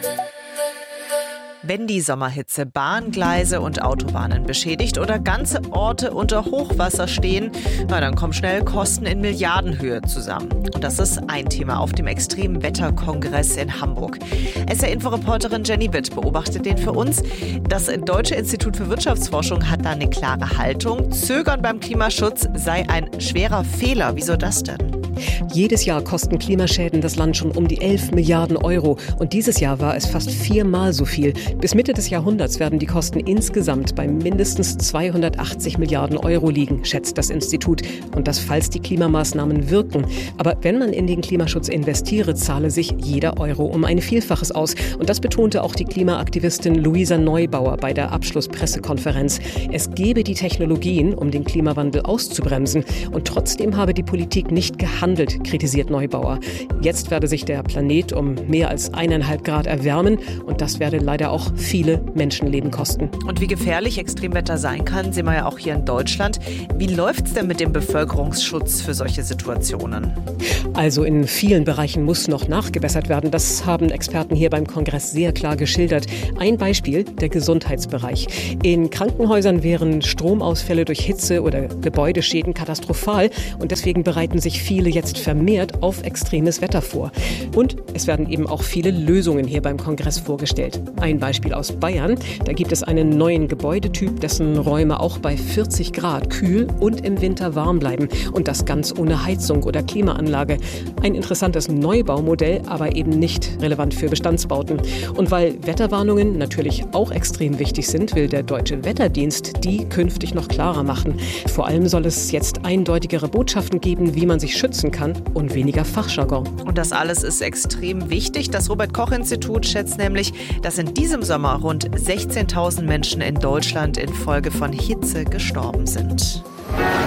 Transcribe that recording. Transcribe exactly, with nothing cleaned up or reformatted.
Wenn die Sommerhitze Bahngleise und Autobahnen beschädigt oder ganze Orte unter Hochwasser stehen, na, dann kommen schnell Kosten in Milliardenhöhe zusammen. Und das ist ein Thema auf dem Extremwetterkongress in Hamburg. S R-Inforeporterin Jenny Witt beobachtet den für uns. Das Deutsche Institut für Wirtschaftsforschung hat da eine klare Haltung. Zögern beim Klimaschutz sei ein schwerer Fehler. Wieso das denn? Jedes Jahr kosten Klimaschäden das Land schon um die elf Milliarden Euro. Und dieses Jahr war es fast viermal so viel. Bis Mitte des Jahrhunderts werden die Kosten insgesamt bei mindestens zweihundertachtzig Milliarden Euro liegen, schätzt das Institut. Und das, falls die Klimamaßnahmen wirken. Aber wenn man in den Klimaschutz investiere, zahle sich jeder Euro um ein Vielfaches aus. Und das betonte auch die Klimaaktivistin Luisa Neubauer bei der Abschlusspressekonferenz. Es gebe die Technologien, um den Klimawandel auszubremsen. Und trotzdem habe die Politik nicht gehandelt, kritisiert Neubauer. Jetzt werde sich der Planet um mehr als eineinhalb Grad erwärmen. Und das werde leider auch viele Menschenleben kosten. Und wie gefährlich Extremwetter sein kann, sehen wir ja auch hier in Deutschland. Wie läuft es denn mit dem Bevölkerungsschutz für solche Situationen? Also in vielen Bereichen muss noch nachgebessert werden. Das haben Experten hier beim Kongress sehr klar geschildert. Ein Beispiel, der Gesundheitsbereich. In Krankenhäusern wären Stromausfälle durch Hitze oder Gebäudeschäden katastrophal. Und deswegen bereiten sich viele jetzt vermehrt auf extremes Wetter vor. Und es werden eben auch viele Lösungen hier beim Kongress vorgestellt. Ein Beispiel aus Bayern. Da gibt es einen neuen Gebäudetyp, dessen Räume auch bei vierzig Grad kühl und im Winter warm bleiben. Und das ganz ohne Heizung oder Klimaanlage. Ein interessantes Neubaumodell, aber eben nicht relevant für Bestandsbauten. Und weil Wetterwarnungen natürlich auch extrem wichtig sind, will der Deutsche Wetterdienst die künftig noch klarer machen. Vor allem soll es jetzt eindeutigere Botschaften geben, wie man sich schützen kann und weniger Fachjargon. Und das alles ist extrem wichtig. Das Robert-Koch-Institut schätzt nämlich, dass in diesem Sommer rund sechzehntausend Menschen in Deutschland infolge von Hitze gestorben sind.